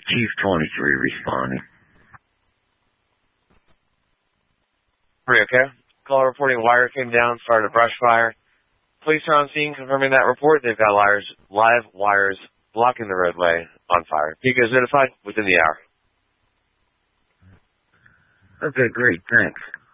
Chief 23 responding. Pretty okay. Caller reporting wire came down, started a brush fire. Police are on scene confirming that report. They've got live wires blocking the roadway on fire. He goes notified within the hour. Okay, great. Thanks.